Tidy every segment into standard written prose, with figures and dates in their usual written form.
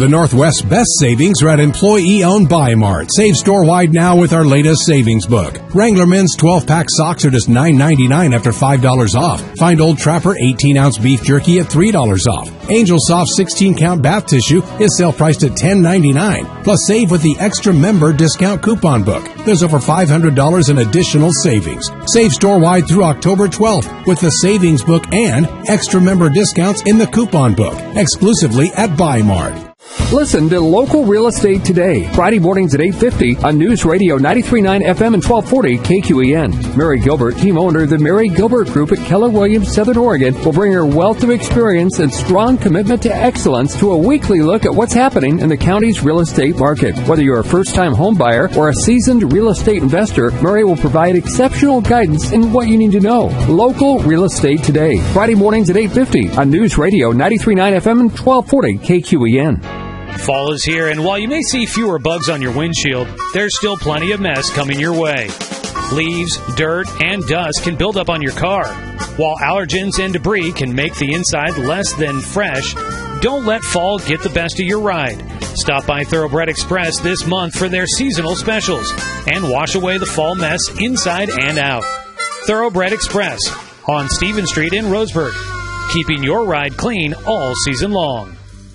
The Northwest's best savings are at employee-owned Buy Mart. Save store-wide now with our latest savings book. Wrangler Men's 12-pack socks are just $9.99 after $5 off. Find Old Trapper 18-ounce beef jerky at $3 off. Angel Soft 16-count bath tissue is sale priced at $10.99. Plus, save with the Extra Member Discount Coupon Book. There's over $500 in additional savings. Save store-wide through October 12th with the Savings Book and Extra Member discounts in the Coupon Book, exclusively at Buy Mart. Listen to Local Real Estate Today, Friday mornings at 8:50 on News Radio 93.9 FM and 1240 KQEN. Mary Gilbert, team owner of the Mary Gilbert Group at Keller Williams, Southern Oregon, will bring her wealth of experience and strong commitment to excellence to a weekly look at what's happening in the county's real estate market. Whether you're a first-time home buyer or a seasoned real estate investor, Mary will provide exceptional guidance in what you need to know. Local Real Estate Today, Friday mornings at 8:50 on News Radio 93.9 FM and 1240 KQEN. Fall is here, and while you may see fewer bugs on your windshield, there's still plenty of mess coming your way. Leaves, dirt, and dust can build up on your car. While allergens and debris can make the inside less than fresh, don't let fall get the best of your ride. Stop by Thoroughbred Express this month for their seasonal specials and wash away the fall mess inside and out. Thoroughbred Express on Stephen Street in Roseburg, keeping your ride clean all season long.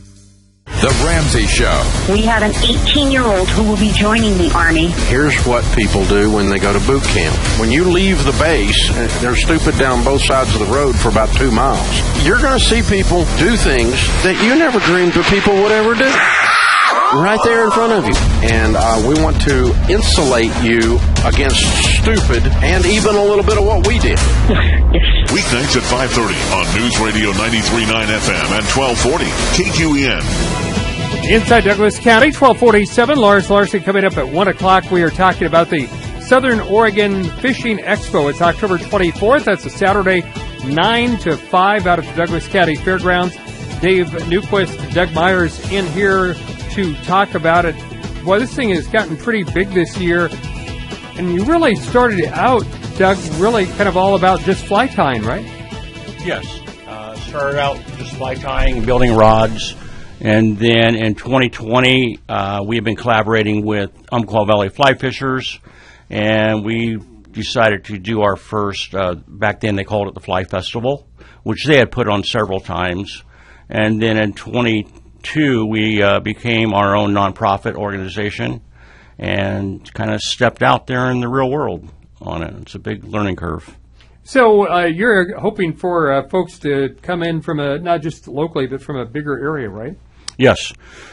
The Ramsey Show. We have an 18-year-old who will be joining the Army. Here's what people do when they go to boot camp. When you leave the base, they're stupid down both sides of the road for about 2 miles. You're going to see people do things that you never dreamed that people would ever do. Right there in front of you. And we want to insulate you against stupid and even a little bit of what we did. Weeknights at 5:30 on News Radio 93.9 FM and 1240 KQEN. Inside Douglas County, 1247. Lars Larson coming up at 1 o'clock. We are talking about the Southern Oregon Fishing Expo. It's October 24th. That's a Saturday, 9 to 5 out at the Douglas County Fairgrounds. Dave Newquist, Doug Myers in here to talk about it. Well, this thing has gotten pretty big this year. And you really started out, Doug, really kind of all about just fly tying, right? Yes. Started out just fly tying, building rods. And then in 2020, we have been collaborating with Umpqua Valley Fly Fishers. And we decided to do our first, back then they called it the Fly Festival, which they had put on several times. And then in 2022, we became our own nonprofit organization and kind of stepped out there in the real world on it. It's a big learning curve. So you're hoping for folks to come in from not just locally, but from a bigger area, right? Yes.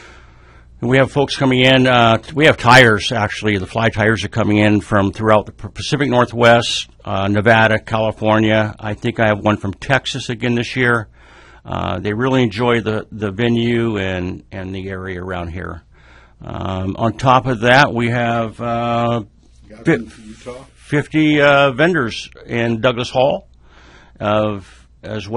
We have folks coming in. We have tires, actually. The fly tires are coming in from throughout the Pacific Northwest, Nevada, California. I think I have one from Texas again this year. They really enjoy the venue and the area around here. On top of that, we have 50 vendors in Douglas Hall as well.